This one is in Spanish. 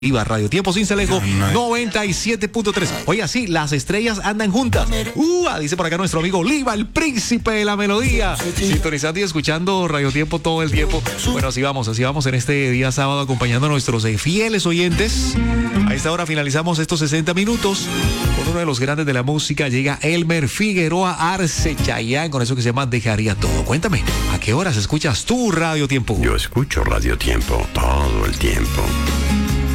Iba Radio Tiempo Sincelejo 97.3. Oye, sí, las estrellas andan juntas. Dice por acá nuestro amigo Oliva, el príncipe de la melodía. Sintonizando y escuchando Radio Tiempo todo el tiempo. Bueno, así vamos en este día sábado acompañando a nuestros fieles oyentes. A esta hora finalizamos estos 60 minutos con uno de los grandes de la música. Llega Elmer Figueroa, Arce, Chayanne, con eso que se llama Dejaría Todo. Cuéntame, ¿a qué horas escuchas tú Radio Tiempo? Yo escucho Radio Tiempo todo el tiempo.